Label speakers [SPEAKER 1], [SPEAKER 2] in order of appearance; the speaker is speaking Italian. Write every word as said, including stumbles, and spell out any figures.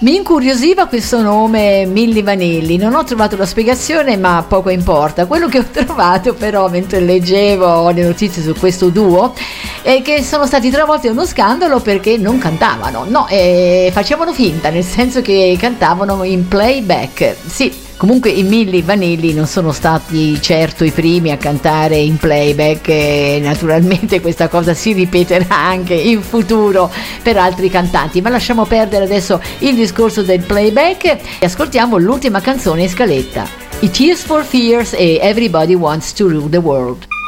[SPEAKER 1] Mi incuriosiva questo nome Milli Vanilli, non ho trovato la spiegazione ma poco importa. Quello che ho trovato però mentre leggevo le notizie su questo duo è che sono stati travolti da uno scandalo perché non cantavano, no, eh, facevano finta, nel senso che cantavano in playback, sì. Comunque i Milli Vanilli non sono stati certo i primi a cantare in playback e naturalmente questa cosa si ripeterà anche in futuro per altri cantanti, ma lasciamo perdere adesso il discorso del playback e ascoltiamo l'ultima canzone in scaletta, i Tears for Fears e Everybody Wants to Rule the World.